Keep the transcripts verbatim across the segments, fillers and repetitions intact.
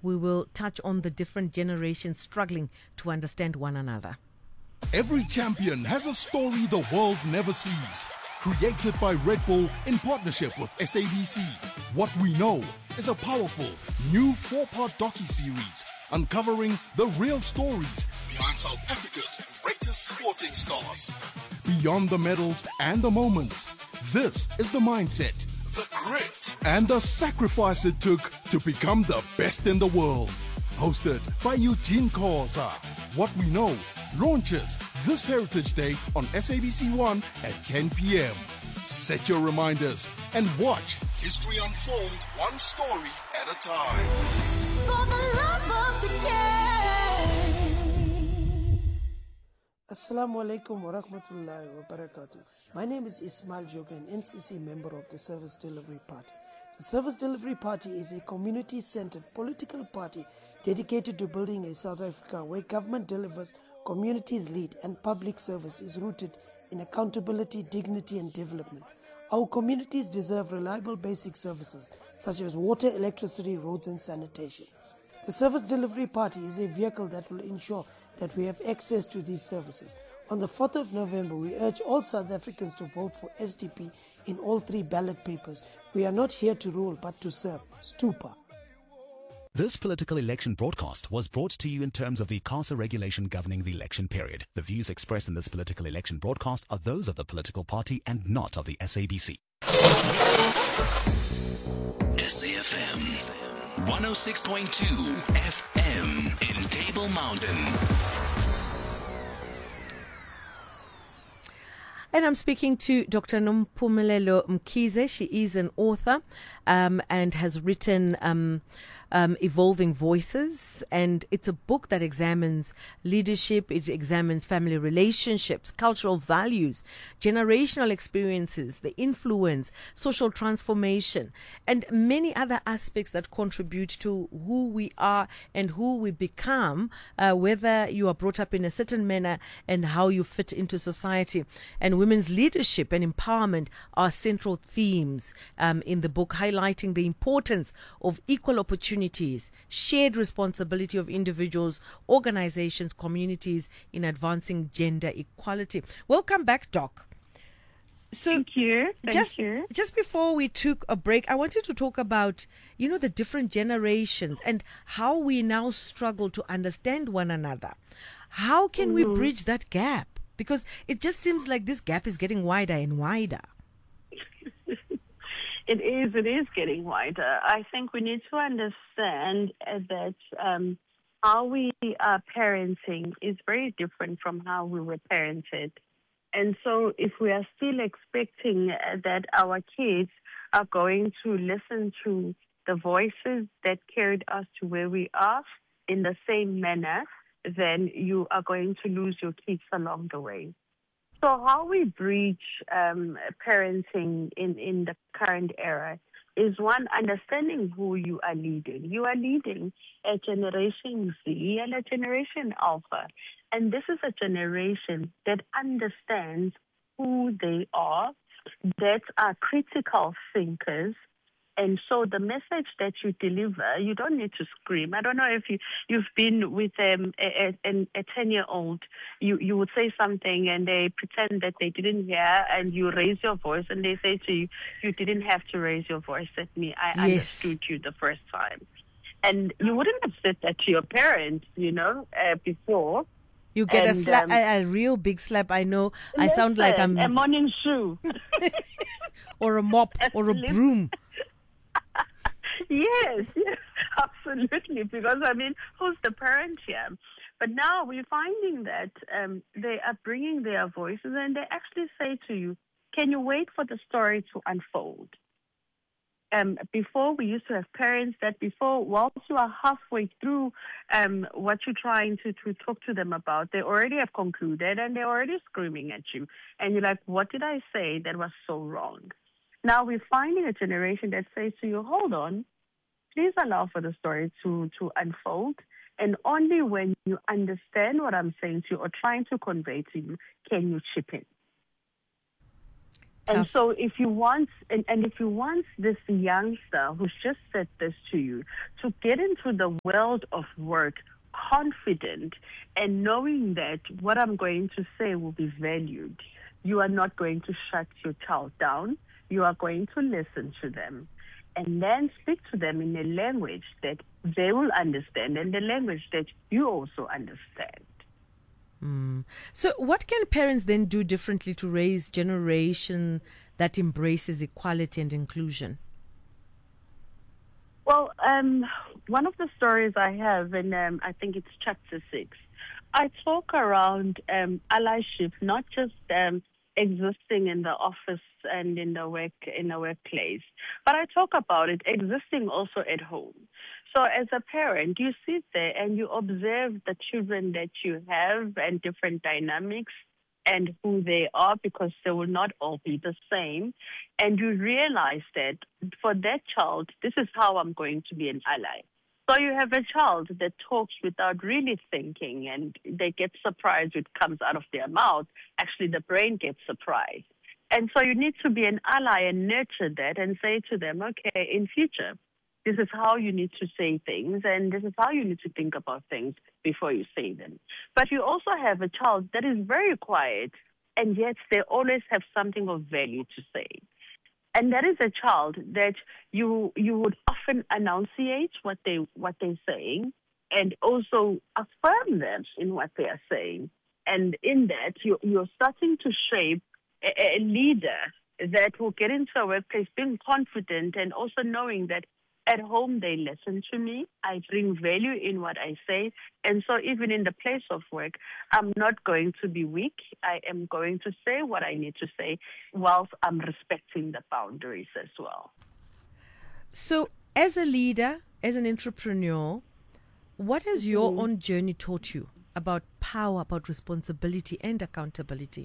we will touch on the different generations struggling to understand one another. Every champion has a story the world never sees. Created by Red Bull in partnership with S A B C. What We Know is a powerful new four-part docu-series uncovering the real stories behind South Africa's greatest sporting stars. Beyond the medals and the moments, this is the mindset, the grit, and the sacrifice it took to become the best in the world. Hosted by Eugene Koza. What We Know launches this Heritage Day on S A B C one at ten p.m. Set your reminders and watch history unfold one story at a time. For the love of the game. Assalamu alaikum wa rahmatullahi wa barakatuh. My name is Ismail Joga, an N C C member of the Service Delivery Party. The Service Delivery Party is a community-centered political party dedicated to building a South Africa where government delivers, communities lead, and public service is rooted in accountability, dignity, and development. Our communities deserve reliable basic services such as water, electricity, roads, and sanitation. The Service Delivery Party is a vehicle that will ensure that we have access to these services. On the fourth of November, we urge all South Africans to vote for S D P in all three ballot papers. We are not here to rule, but to serve. Stupa. This political election broadcast was brought to you in terms of the CASA regulation governing the election period. The views expressed in this political election broadcast are those of the political party and not of the S A B C. S A F M one oh six point two F M in Table Mountain. And I'm speaking to Doctor Nompumelelo Mkhize. She is an author um, and has written um, um, Evolving Voices. And it's a book that examines leadership, it examines family relationships, cultural values, generational experiences, the influence, social transformation, and many other aspects that contribute to who we are and who we become, uh, whether you are brought up in a certain manner and how you fit into society. And women's leadership and empowerment are central themes um, in the book, highlighting the importance of equal opportunities, shared responsibility of individuals, organizations, communities in advancing gender equality. Welcome back, Doc. So Thank you. Thank just, you. Just before we took a break, I wanted to talk about, you know, the different generations and how we now struggle to understand one another. How can mm-hmm. we bridge that gap? Because it just seems like this gap is getting wider and wider. It is. It is getting wider. I think we need to understand uh, that um, how we are parenting is very different from how we were parented. And so if we are still expecting uh, that our kids are going to listen to the voices that carried us to where we are in the same manner, then you are going to lose your kids along the way. So how we breach um, parenting in, in the current era is, one, understanding who you are leading. You are leading a generation Z and a generation Alpha. And this is a generation that understands who they are, that are critical thinkers. And so the message that you deliver, you don't need to scream. I don't know if you, you've been with um, a, a, a ten-year-old. You, you would say something and they pretend that they didn't hear, and you raise your voice and they say to you, you didn't have to raise your voice at me. I Yes. understood you the first time. And you wouldn't have said that to your parents, you know, uh, before. You get And, a slap, um, a, a real big slap. I know. I sound like I'm a morning shoe. or a mop or a broom. Yes, yes, absolutely. Because, I mean, who's the parent here? But now we're finding that um, they are bringing their voices and they actually say to you, can you wait for the story to unfold? Um, before, we used to have parents that before, whilst you are halfway through um, what you're trying to, to talk to them about, they already have concluded and they're already screaming at you. And you're like, what did I say that was so wrong? Now we're finding a generation that says to you, hold on, please allow for the story to, to unfold. And only when you understand what I'm saying to you or trying to convey to you, can you chip in. And Tough. so if you want, and, and if you want this youngster who's just said this to you to get into the world of work confident and knowing that what I'm going to say will be valued, you are not going to shut your child down. You are going to listen to them and then speak to them in a language that they will understand and the language that you also understand. Mm. So what can parents then do differently to raise generation that embraces equality and inclusion? Well, um, one of the stories I have, and um, I think it's chapter six, I talk around um, allyship, not just um, existing in the office and in the work in the workplace, but I talk about it existing also at home. So as a parent, you sit there and you observe the children that you have and different dynamics and who they are, because they will not all be the same. And you realize that for that child, this is how I'm going to be an ally. So you have a child that talks without really thinking and they get surprised when it comes out of their mouth. Actually, the brain gets surprised. And so you need to be an ally and nurture that and say to them, okay, in future, this is how you need to say things, and this is how you need to think about things before you say them. But you also have a child that is very quiet, and yet they always have something of value to say. And that is a child that you you would often enunciate what they what they're saying, and also affirm them in what they are saying. And in that, you you're starting to shape a, a leader that will get into a workplace being confident and also knowing that at home, they listen to me. I bring value in what I say. And so even in the place of work, I'm not going to be weak. I am going to say what I need to say whilst I'm respecting the boundaries as well. So as a leader, as an entrepreneur, what has your Mhm. own journey taught you about power, about responsibility and accountability?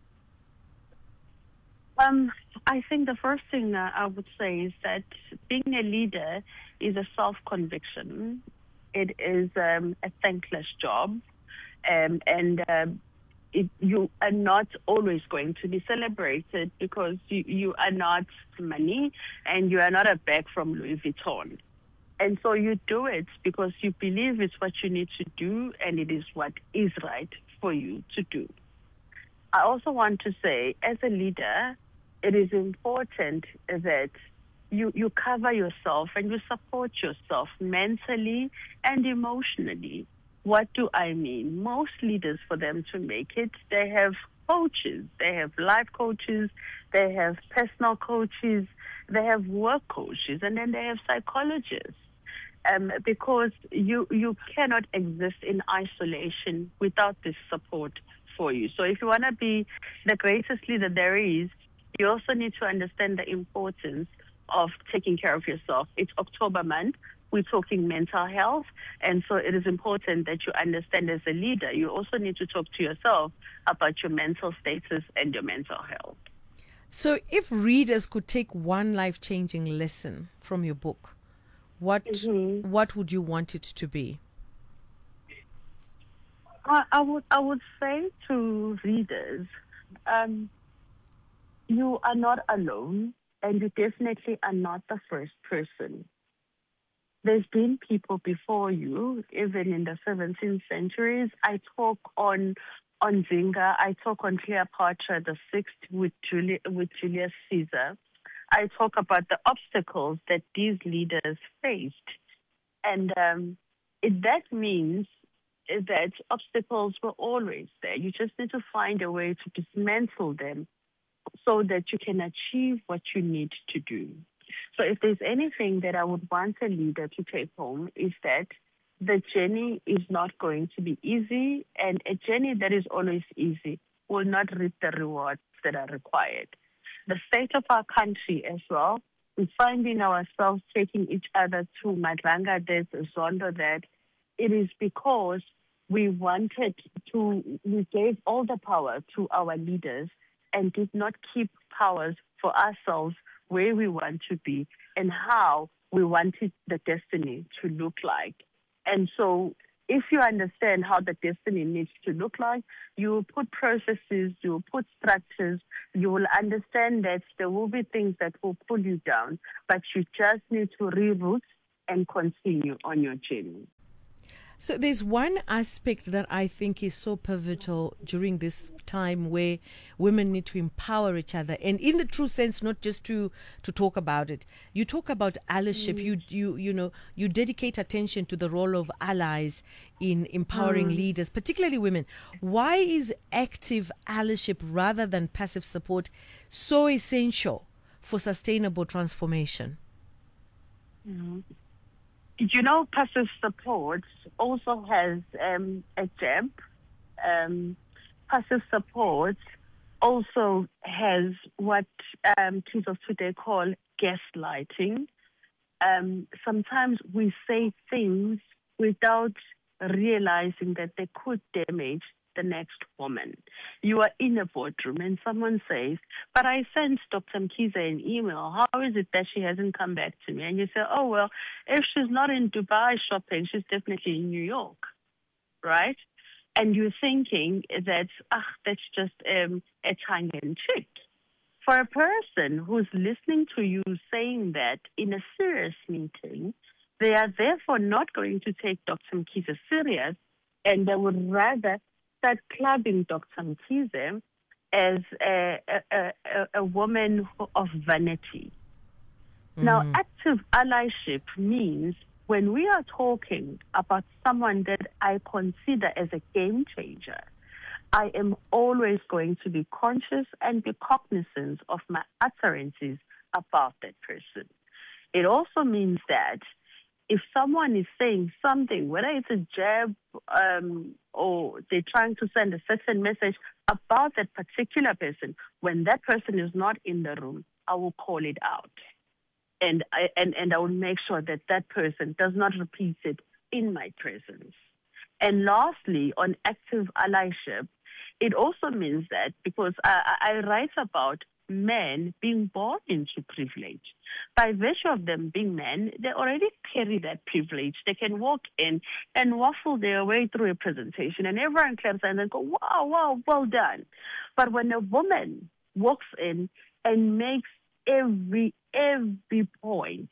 Um, I think the first thing uh, I would say is that being a leader is a self-conviction. It is um, a thankless job, um, and um, it, you are not always going to be celebrated because you, you are not money and you are not a bag from Louis Vuitton. And so you do it because you believe it's what you need to do and it is what is right for you to do. I also want to say, as a leader, it is important that you, you cover yourself and you support yourself mentally and emotionally. What do I mean? Most leaders, for them to make it, they have coaches. They have life coaches. They have personal coaches. They have work coaches. And then they have psychologists. Um, because you, you cannot exist in isolation without this support for you. So if you want to be the greatest leader there is, you also need to understand the importance of taking care of yourself. It's October month. We're talking mental health. And so it is important that you understand as a leader, you also need to talk to yourself about your mental status and your mental health. So if readers could take one life-changing lesson from your book, what Mhm. what would you want it to be? I, I would I would say to readers, um, you are not alone, and you definitely are not the first person. There's been people before you, even in the seventeenth centuries. I talk on on Zinga. I talk on Cleopatra the Sixth with Julius with Julius Caesar. I talk about the obstacles that these leaders faced, and um, it, that means that obstacles were always there. You just need to find a way to dismantle them so that you can achieve what you need to do. So if there's anything that I would want a leader to take home is that the journey is not going to be easy, and a journey that is always easy will not reap the rewards that are required. The state of our country as well, we're finding ourselves taking each other to Madranga this, Zondo that. It is because we wanted to, we gave all the power to our leaders and did not keep powers for ourselves where we want to be and how we wanted the destiny to look like. And so if you understand how the destiny needs to look like, you will put processes, you will put structures, you will understand that there will be things that will pull you down, but you just need to reroute and continue on your journey. So there's one aspect that I think is so pivotal during this time where women need to empower each other, and in the true sense, not just to to talk about it. You talk about allyship. Mm. You you you know you dedicate attention to the role of allies in empowering mm. leaders, particularly women. Why is active allyship rather than passive support so essential for sustainable transformation? Mm-hmm. You know, passive support also has um, a jab. Um, passive support also has what um, kids of today call gaslighting. Um, sometimes we say things without realizing that they could damage the next woman. You are in a boardroom and someone says, but I sent Doctor Mkhize an email. How is it that she hasn't come back to me? And you say, oh, well, if she's not in Dubai shopping, she's definitely in New York, right? And you're thinking that, ah, that's just um, a tongue-in-cheek. For a person who's listening to you saying that in a serious meeting, they are therefore not going to take Doctor Mkhize serious, and they would rather start clubbing Doctor Mkhize as a, a, a, a woman of vanity. Mm-hmm. Now, active allyship means when we are talking about someone that I consider as a game changer, I am always going to be conscious and be cognizant of my utterances about that person. It also means that if someone is saying something, whether it's a jab um, or they're trying to send a certain message about that particular person, when that person is not in the room, I will call it out. And I, and, and I will make sure that that person does not repeat it in my presence. And lastly, on active allyship, it also means that because I, I write about men being born into privilege. By virtue of them being men, they already carry that privilege. They can walk in and waffle their way through a presentation and everyone claps and then go, wow, wow, well done. But when a woman walks in and makes every, every point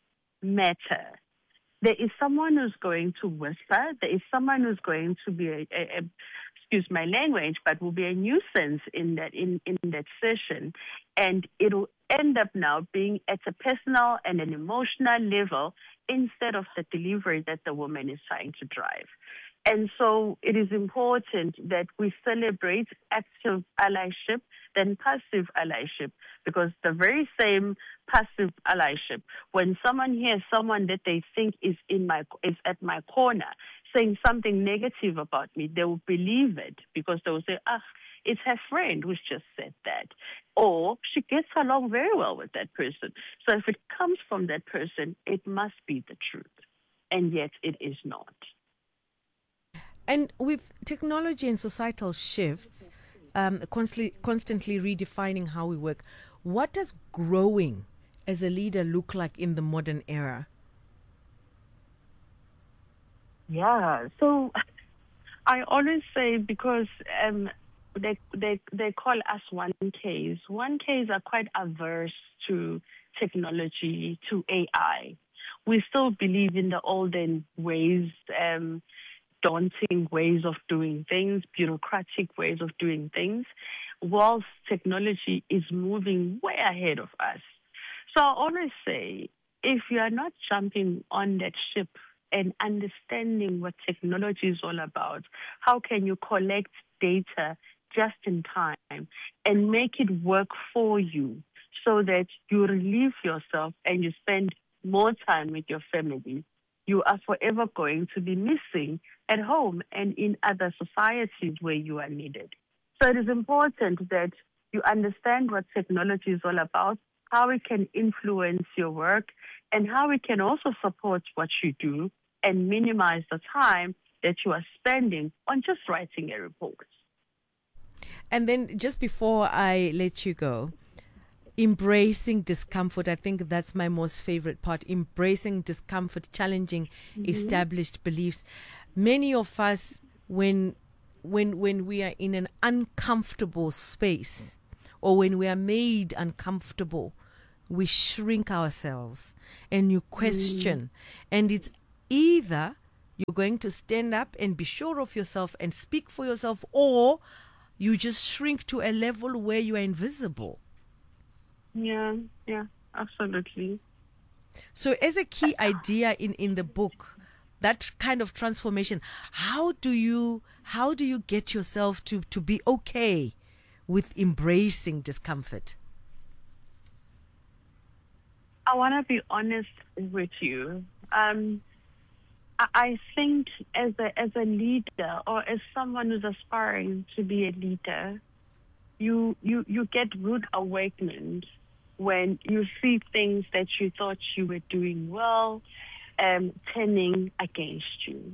matter, there is someone who's going to whisper, there is someone who's going to be a, a, a excuse my language, but will be a nuisance in that in, in that session. And it'll end up now being at a personal and an emotional level instead of the delivery that the woman is trying to drive. And so it is important that we celebrate active allyship than passive allyship, because the very same passive allyship, when someone hears someone that they think is in my is at my corner saying something negative about me, they will believe it because they will say, ah, it's her friend who's just said that. Or she gets along very well with that person. So if it comes from that person, it must be the truth. And yet it is not. And with technology and societal shifts, um, constantly, constantly redefining how we work, what does growing as a leader look like in the modern era? Yeah, so I always say, because um, they, they, they call us one Ks. one Ks are quite averse to technology, to A I. We still believe in the olden ways, um, daunting ways of doing things, bureaucratic ways of doing things, whilst technology is moving way ahead of us. So I always say, if you are not jumping on that ship and understanding what technology is all about, how can you collect data just in time and make it work for you so that you relieve yourself and you spend more time with your family, you are forever going to be missing at home and in other societies where you are needed. So it is important that you understand what technology is all about, how it can influence your work, and how it can also support what you do and minimize the time that you are spending on just writing a report. And then just before I let you go, Embracing discomfort. I think that's my most favorite part. Embracing discomfort, challenging mm-hmm. established beliefs. Many of us, when when when we are in an uncomfortable space, or when we are made uncomfortable, we shrink ourselves and you question. Mm. And it's either you're going to stand up and be sure of yourself and speak for yourself, or you just shrink to a level where you are invisible. Yeah, yeah, absolutely. So as a key idea in, in the book, that kind of transformation, how do you how do you get yourself to, to be okay with embracing discomfort? I want to be honest with you. Um, I, I think as a as a leader, or as someone who's aspiring to be a leader, you you you get rude awakened when you see things that you thought you were doing well um, turning against you.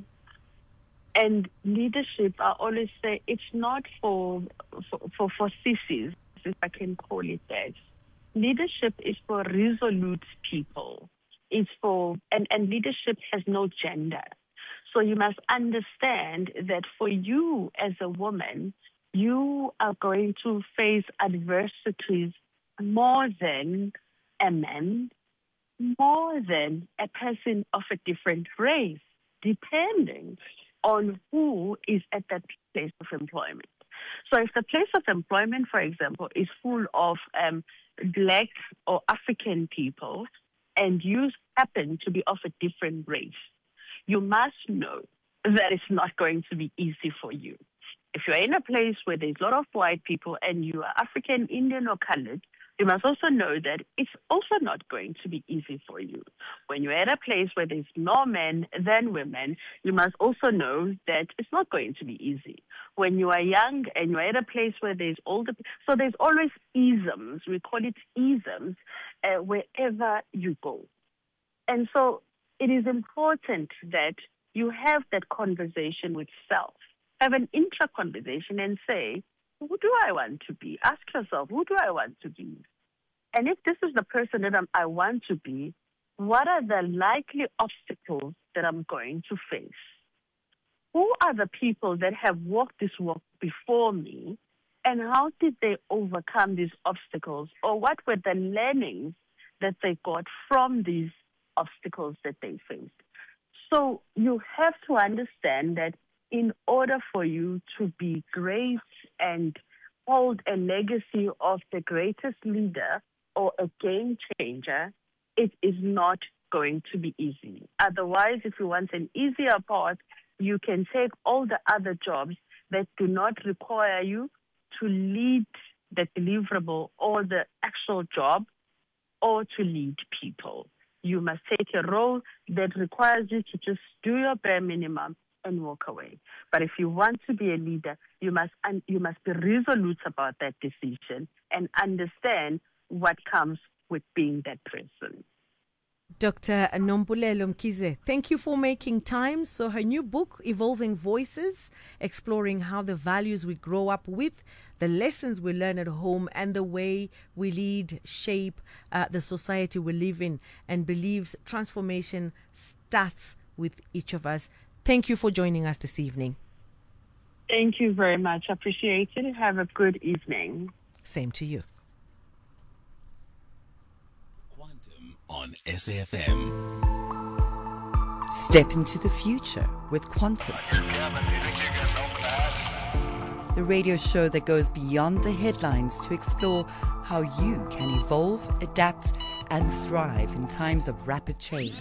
And leadership, I always say, it's not for for, for, for sissies, if I can call it that. Leadership is for resolute people. It's for, and, and leadership has no gender. So you must understand that for you as a woman, you are going to face adversities more than a man, more than a person of a different race, depending on who is at that place of employment. So if the place of employment, for example, is full of um, Black or African people, and you happen to be of a different race, you must know that it's not going to be easy for you. If you're in a place where there's a lot of white people and you are African, Indian, or colored, you must also know that it's also not going to be easy for you. When you're at a place where there's more men than women, you must also know that it's not going to be easy. When you are young and you're at a place where there's older, so there's always isms, we call it isms, uh, wherever you go. And so it is important that you have that conversation with self, have an intra-conversation and say, who do I want to be? Ask yourself, who do I want to be? And if this is the person that I'm, I want to be, what are the likely obstacles that I'm going to face? Who are the people that have walked this walk before me, and how did they overcome these obstacles? Or what were the learnings that they got from these obstacles that they faced? So you have to understand that in order for you to be great and hold a legacy of the greatest leader or a game changer, it is not going to be easy. Otherwise, if you want an easier path, you can take all the other jobs that do not require you to lead the deliverable or the actual job or to lead people. You must take a role that requires you to just do your bare minimum and walk away. But if you want to be a leader, you must un- you must be resolute about that decision and understand what comes with being that person. Doctor Nompumelo Mkhize, thank you for making time. So her new book, Evolving Voices, exploring how the values we grow up with, the lessons we learn at home, and the way we lead shape uh, the society we live in, and believes transformation starts with each of us. Thank you for joining us this evening. Thank you very much. Appreciate it. Have a good evening. Same to you. Quantum on S A F M. Step into the future with Quantum. The radio show that goes beyond the headlines to explore how you can evolve, adapt, and thrive in times of rapid change.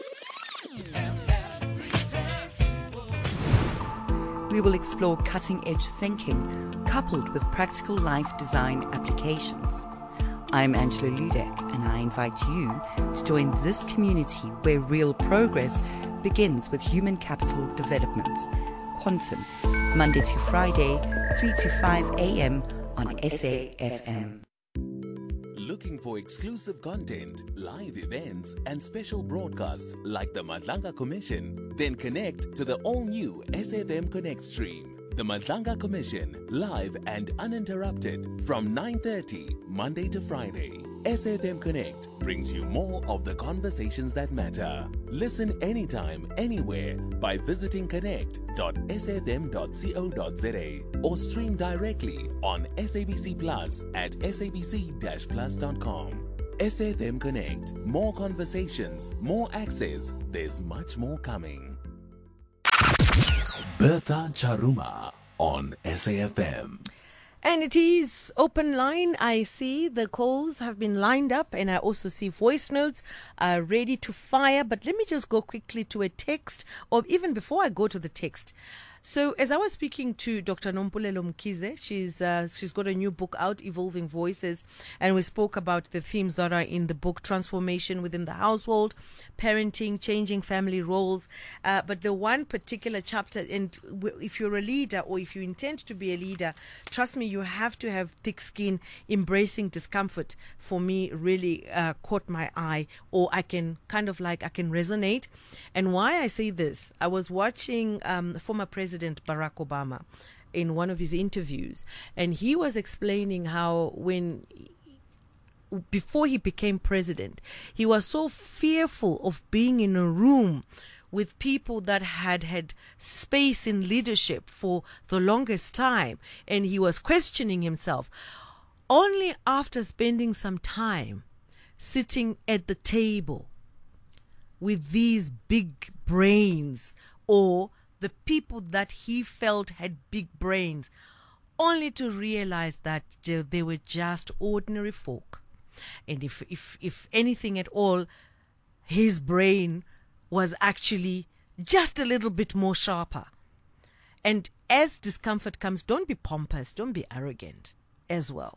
We will explore cutting-edge thinking coupled with practical life design applications. I'm Angela Ludek, and I invite you to join this community where real progress begins with human capital development. Quantum, Monday to Friday, three to five a.m. on S A F M. Looking for exclusive content, live events, and special broadcasts like the Madlanga Commission? Then connect to the all-new S A F M Connect stream. The Madlanga Commission, live and uninterrupted from nine thirty Monday to Friday. S F M Connect brings you more of the conversations that matter. Listen anytime, anywhere by visiting connect dot s f m dot co dot z a or stream directly on S A B C Plus at s a b c dash plus dot com. S F M Connect. More conversations, more access. There's much more coming. Bertha Charuma on S A F M. And it is open line. I see the calls have been lined up, and I also see voice notes are ready to fire. But let me just go quickly to a text, or even before I go to the text. So as I was speaking to Doctor Nompulelo Mkhize, she's uh, she's got a new book out, Evolving Voices, and we spoke about the themes that are in the book: transformation within the household, parenting, changing family roles. Uh, but the one particular chapter, and w- if you're a leader or if you intend to be a leader, trust me, you have to have thick skin. Embracing discomfort, for me, really uh, caught my eye, or I can kind of like, I can resonate. And why I say this, I was watching um, former President President Barack Obama in one of his interviews, and he was explaining how when before he became president, he was so fearful of being in a room with people that had had space in leadership for the longest time, and he was questioning himself. Only after spending some time sitting at the table with these big brains, or the people that he felt had big brains, only to realize that they were just ordinary folk. And if, if, if anything at all, his brain was actually just a little bit more sharper. And as discomfort comes, don't be pompous, don't be arrogant as well.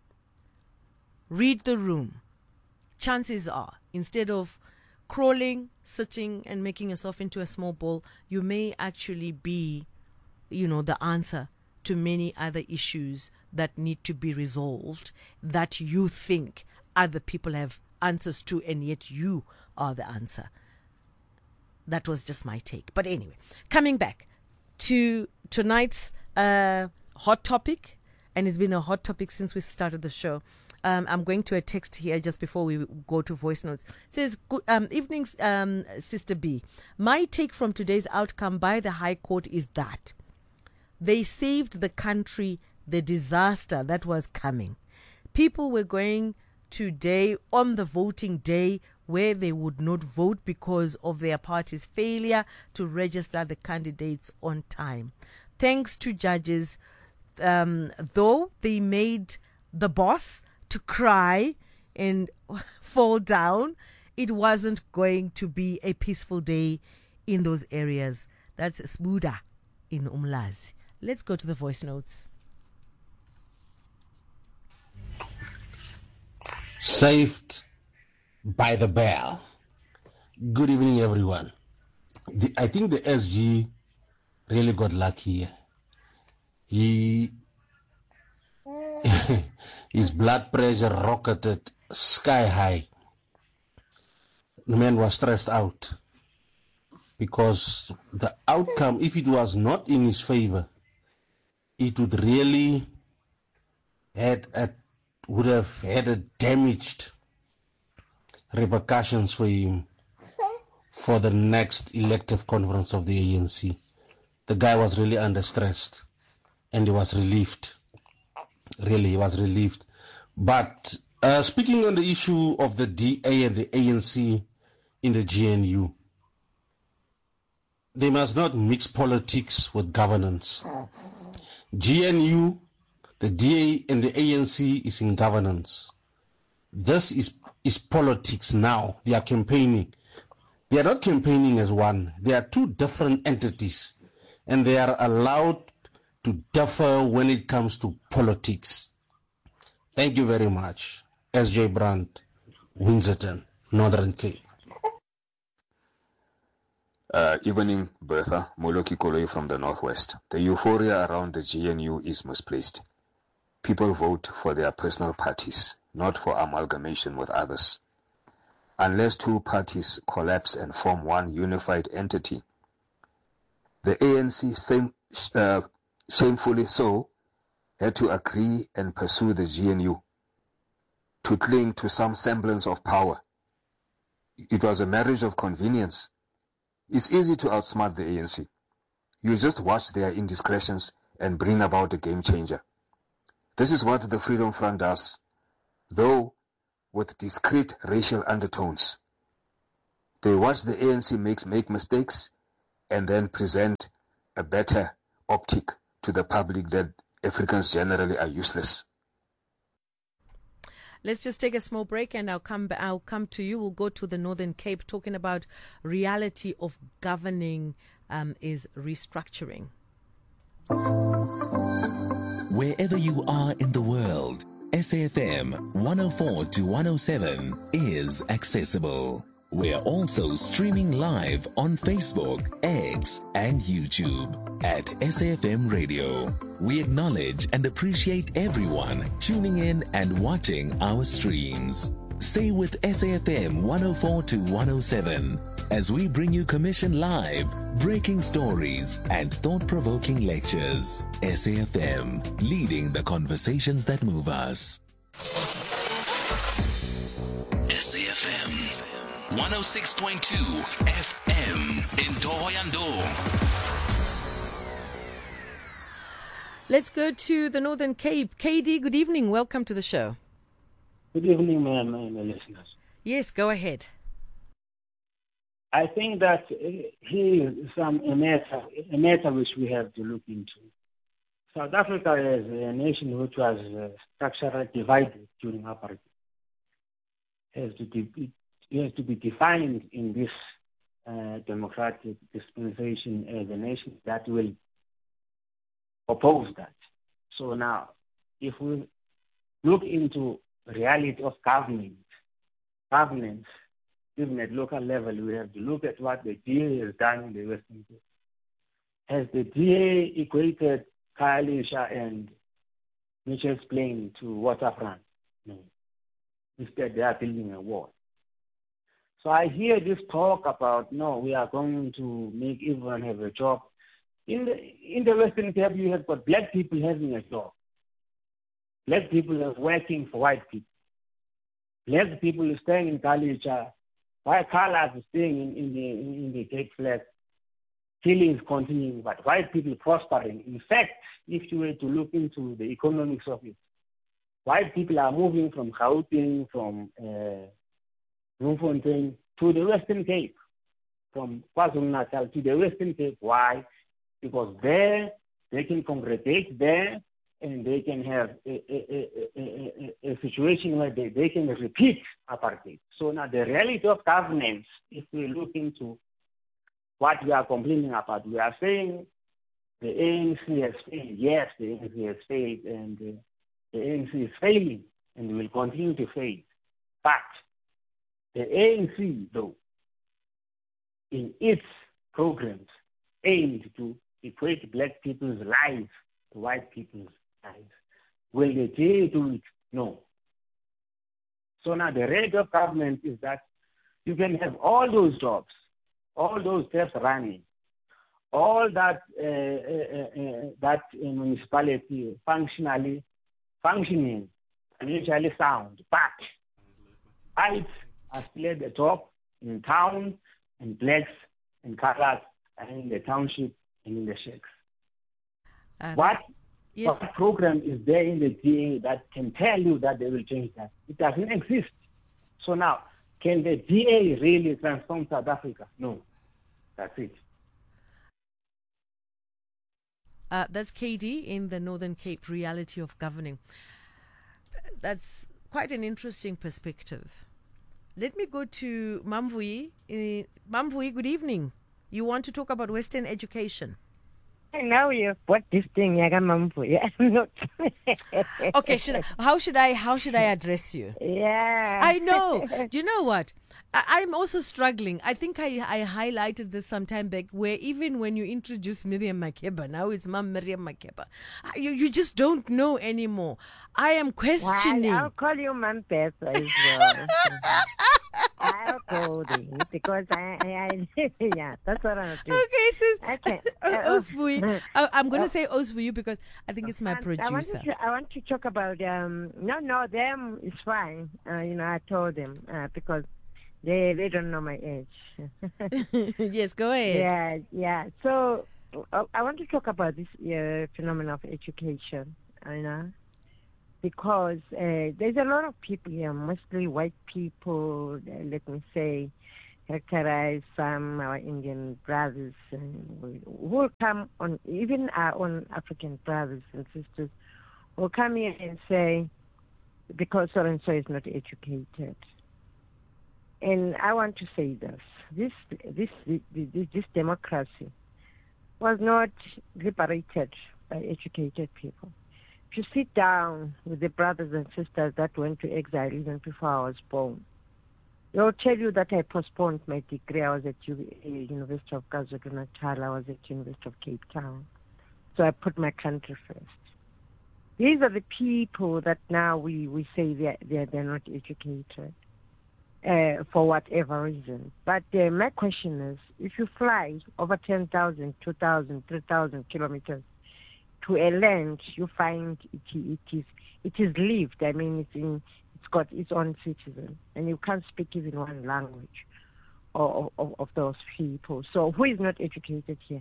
Read the room. Chances are, instead of crawling, sitting, and making yourself into a small ball, you may actually be, you know, the answer to many other issues that need to be resolved that you think other people have answers to, and yet you are the answer. That was just my take. But anyway, coming back to tonight's uh, hot topic, and it's been a hot topic since we started the show. Um, I'm going to a text here just before we go to voice notes. It says, good um, evenings, um, Sister B. My take from today's outcome by the High Court is that they saved the country the disaster that was coming. People were going today on the voting day where they would not vote because of their party's failure to register the candidates on time. Thanks to judges, um, though they made the boss to cry and fall down, it wasn't going to be a peaceful day in those areas. That's Sbuda in Umlazi. Let's go to the voice notes. Saved by the bell. Good evening, everyone. The, I think the S G really got lucky. He his blood pressure rocketed sky high. The man was stressed out because the outcome, if it was not in his favor, it would really had a, would have had a damaged repercussions for him for the next elective conference of the A N C. The guy was really under stress, and he was relieved. Really, he was relieved. But uh, speaking on the issue of the D A and the A N C in the G N U, they must not mix politics with governance. G N U, the D A and the A N C is in governance. This is, is politics now. They are campaigning. They are not campaigning as one. They are two different entities, and they are allowed to differ when it comes to politics. Thank you very much. S J Brandt, Windsorton, Northern Cape. Uh, evening, Bertha. Moloki Koloi from the Northwest. The euphoria around the G N U is misplaced. People vote for their personal parties, not for amalgamation with others. Unless two parties collapse and form one unified entity, the A N C, same, uh, shamefully so, had to agree and pursue the G N U. to cling to some semblance of power. It was a marriage of convenience. It's easy to outsmart the A N C. You just watch their indiscretions and bring about a game changer. This is what the Freedom Front does, though with discreet racial undertones. They watch the A N C makes make mistakes and then present a better optic to the public that Africans generally are useless. Let's just take a small break and I'll come I'll come to you. We'll go to the Northern Cape talking about reality of governing um, is restructuring. Wherever you are in the world, S A F M one oh four to one oh seven is accessible. We're also streaming live on Facebook, X, and YouTube at S A F M Radio. We acknowledge and appreciate everyone tuning in and watching our streams. Stay with S A F M one oh four to one oh seven as we bring you Commission Live, breaking stories, and thought-provoking lectures. S A F M, leading the conversations that move us. S A F M one oh six point two F M in Thohoyandou. Let's go to the Northern Cape. K D, good evening. Welcome to the show. Good evening, ma'am, and the listeners. Yes, go ahead. I think that uh, here is some a matter, a matter which we have to look into. South Africa is a nation which was uh, structurally divided during apartheid. Has to be, it has to be defined in this uh, democratic dispensation as a nation that will oppose that. So now, if we look into reality of government, governance, even at local level, we have to look at what the D A has done in the Western Cape. Has the D A equated Khayelitsha and Mitchell's Plain to waterfront? No. Instead, they are building a wall. So I hear this talk about, no, we are going to make everyone have a job. In the in the Western Cape, you have got black people having a job. Black people are working for white people. Black people are staying in Khayelitsha. White colors are staying in, in the in the Cape flag. Killing is continuing, but white people prospering. In fact, if you were to look into the economics of it, white people are moving from Gauteng, from uh, Bloemfontein to the Western Cape, from KwaZulu-Natal to the Western Cape. Why? Because there they can congregate there and they can have a, a, a, a, a situation where they, they can repeat apartheid. So now the reality of governance, if we look into what we are complaining about, we are saying the A N C has failed. Yes, the A N C has failed and uh, the A N C is failing and will continue to fail. But the A N C, though, in its programs, aimed to equate black people's lives to white people's lives. Will the D A do it? No. So now the rate of government is that you can have all those jobs, all those steps running, all that uh, uh, uh, that uh, municipality functionally functioning, financially sound, but whites are still at the top in town, and blacks and colors are in the township and in the shacks. Uh, what, yes. what program is there in the D A that can tell you that they will change that? It doesn't exist. So now, can the D A really transform South Africa? No. That's it. Uh, that's K D in the Northern Cape, reality of governing. That's quite an interesting perspective. Let me go to Mamvui. Uh, Mamvui, good evening. You want to talk about Western education? Now you what this thing, Mamvui. I'm not. Okay, should I, how should I how should I address you? Yeah, I know. You know what? I, I'm also struggling. I think I, I highlighted this some time back, where even when you introduce Miriam Makeba, now it's Mam Miriam Makeba, you you just don't know anymore. I am questioning. Well, I'll call you Mam Pesa as well. I'll call you because I, I, I yeah, that's what I'm doing. Okay, sis. Okay. Uh, Osbuy. I, I'm going to say Osbuy because I think it's my And producer. I want, to, I want to talk about, um, no, no, them is fine. Uh, you know, I told them uh, because they they don't know my age. Yes, go ahead. Yeah, yeah. So uh, I want to talk about this uh, phenomenon of education, you know, because uh, there's a lot of people here, mostly white people, uh, let me say, characterize some our Indian brothers uh, who will come on, even our own African brothers and sisters will come here and say, because so and so is not educated. And I want to say this: this this this, this democracy was not liberated by educated people. If you sit down with the brothers and sisters that went to exile even before I was born, they'll tell you that I postponed my degree. I was at U- University of KwaZulu-Natal. I was at University of Cape Town. So I put my country first. These are the people that now we, we say they're, they're, they're not educated uh, for whatever reason. But uh, my question is, if you fly over ten thousand, two thousand, three thousand kilometers to a land, you find it, it is it is lived. I mean, it's in It's got its own citizen, and you can't speak even one language of, of, of those people. So who is not educated here?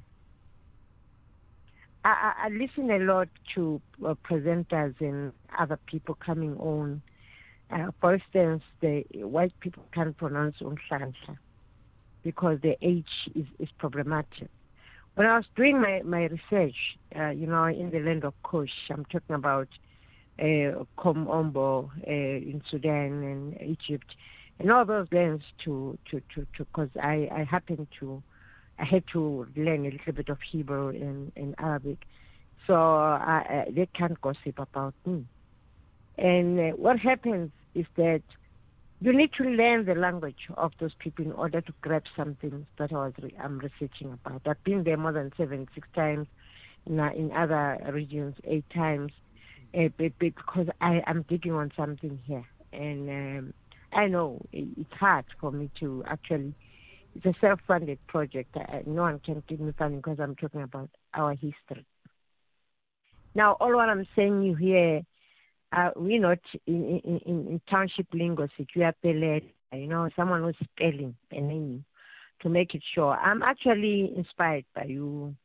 I, I, I listen a lot to uh, presenters and other people coming on. Uh, for instance, the white people can't pronounce Umhlanga because the H is, is problematic. When I was doing my, my research, uh, you know, in the land of Kush, I'm talking about Uh, Kom Ombo uh, in Sudan and Egypt, and all those lands to to to because I I happened to I had to learn a little bit of Hebrew and, and Arabic, so I, I, they can't gossip about me. And uh, what happens is that you need to learn the language of those people in order to grab something that I was re- I'm researching about. I've been there more than seven six times, in, uh, in other regions eight times. Uh, because I am digging on something here, and um, I know it's hard for me to actually. It's a self-funded project. Uh, no one can give me funding because I'm talking about our history. Now, all what I'm saying you here, uh, we're not in, in, in, in township lingo. You know, someone who's spelling a name to make it sure. I'm actually inspired by you.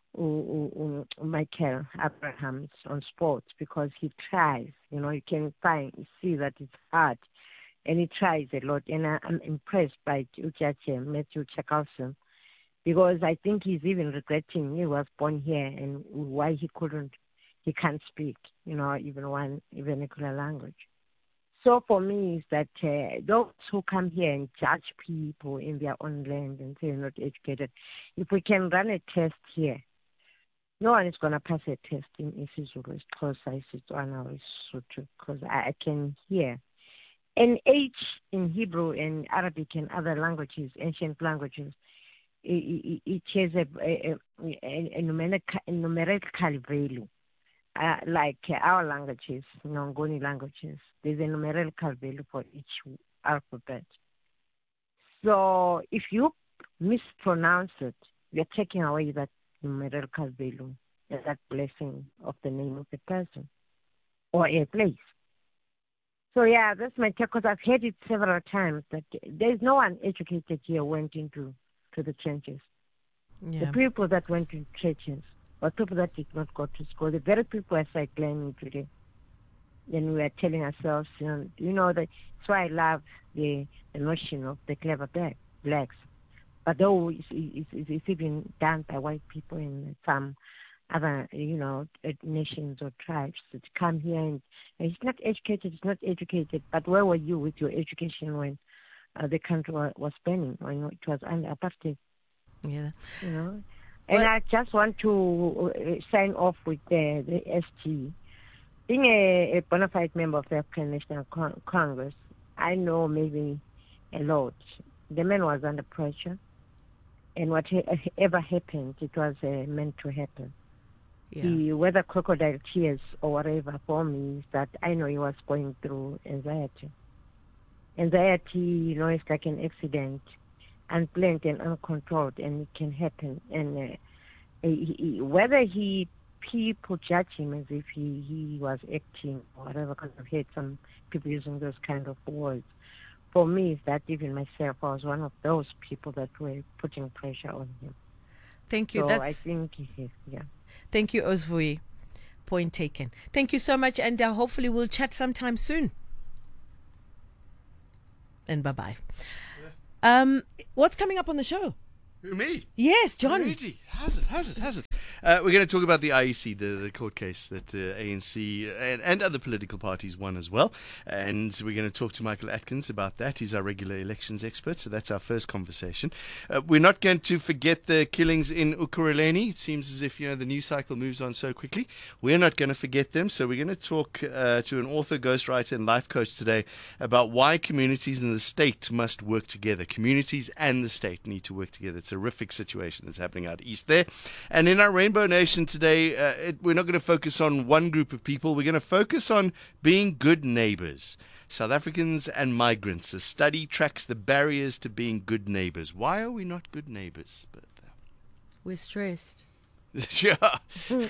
Michael Abrahams on sports because he tries. You know, you can find see that it's hard, and he tries a lot. And I, I'm impressed by Uchache, Matthew Chakalson, because I think he's even regretting he was born here and why he couldn't, he can't speak. You know, even one vernacular language. So for me, is that uh, those who come here and judge people in their own land and say they're not educated, if we can run a test here. No one is going to pass a test in isiZulu, Xhosa, Setswana, or Sotho, because I, I can hear. An H in Hebrew and Arabic and other languages, ancient languages, it, it, it has a, a, a, a numerical, a numerical value, uh, like our languages, Ngoni languages. There's a numerical value for each alphabet. So if you mispronounce it, you're taking away that numerical value, that blessing of the name of the person or a place. So yeah, that's my take, because I've heard it several times that there's no one educated here went into to the churches. Yeah. The people that went to churches or people that did not go to school, the very people are cycling today. Then we are telling ourselves, you know, you know that, that's why I love the, the notion of the clever black, blacks. But though it's, it's, it's even done by white people in some other, you know, nations or tribes that come here and, and it's not educated, it's not educated. But where were you with your education when uh, the country was, was burning, or you know, it was under apartheid? Yeah, you know. And well, I just want to sign off with the, the S T. Being a, a bona fide member of the African National Con- Congress, I know maybe a lot. The man was under pressure. And whatever happened, it was uh, meant to happen. Yeah. The, whether crocodile tears or whatever, for me, is that I know he was going through anxiety. Anxiety, you know, is like an accident, unplanned and uncontrolled, and it can happen. And uh, he, he, whether he people judge him as if he, he was acting or whatever, because I've heard some people using those kind of words. For me, is that even myself, I was one of those people that were putting pressure on him. Thank you. So That's, I think, he, yeah. Thank you, Osvui. Point taken. Thank you so much, and uh, hopefully we'll chat sometime soon. And bye-bye. Yeah. Um, what's coming up on the show? Who, me? Yes, John. Already. Has it, has it, has it. Uh, we're going to talk about the I E C, the, the court case that uh, A N C and, and other political parties won as well. And we're going to talk to Michael Atkins about that. He's our regular elections expert, so that's our first conversation. Uh, we're not going to forget the killings in Ekurhuleni. It seems as if, you know, the news cycle moves on so quickly. We're not going to forget them, so we're going to talk uh, to an author, ghostwriter, and life coach today about why communities and the state must work together. Communities and the state need to work together. It's a horrific situation that's happening out east there. And in our Rainbow Nation today, uh, it, we're not going to focus on one group of people. We're going to focus on being good neighbors. South Africans and migrants. A study tracks the barriers to being good neighbors. Why are we not good neighbors, Bertha? We're stressed. Yeah.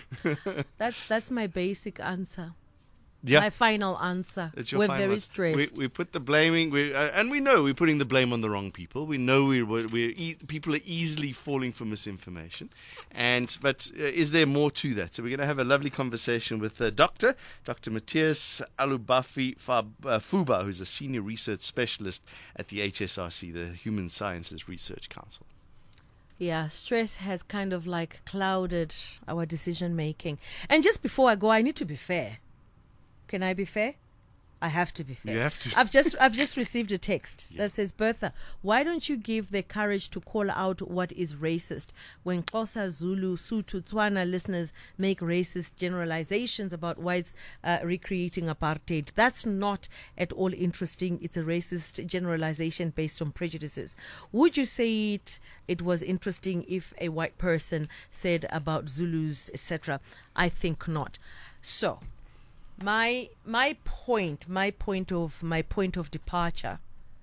that's that's my basic answer. Yeah. My final answer. It's your We're final very answer. stressed. We, we put the blaming, we, uh, and we know we're putting the blame on the wrong people. We know we're, we're e- people are easily falling for misinformation. And but uh, is there more to that? So we're going to have a lovely conversation with uh, Doctor Doctor Matthias Alubafi Fab, uh, Fuba, who's a senior research specialist at the H S R C, the Human Sciences Research Council. Yeah, stress has kind of like clouded our decision making. And just before I go, I need to be fair. Can I be fair? I have to be fair. You have to. I've just I've just received a text yeah. that says, Bertha, why don't you give the courage to call out what is racist when Xhosa, Zulu, Sotho, Tswana listeners make racist generalizations about whites uh, recreating apartheid? That's not at all interesting. It's a racist generalization based on prejudices. Would you say it it was interesting if a white person said about Zulus, et cetera? I think not. So My my point, my point of my point of departure.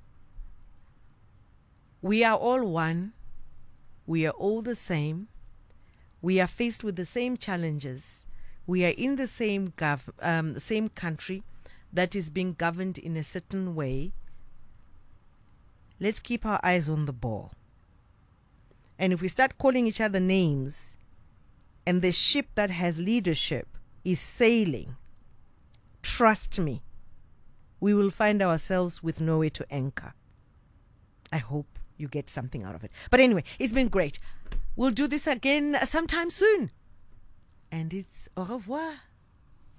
We are all one. We are all the same. We are faced with the same challenges. We are in the same gov um the same country that is being governed in a certain way. Let's keep our eyes on the ball. And if we start calling each other names, and the ship that has leadership is sailing, trust me, we will find ourselves with nowhere to anchor. I hope you get something out of it. But anyway, it's been great. We'll do this again sometime soon. And it's au revoir.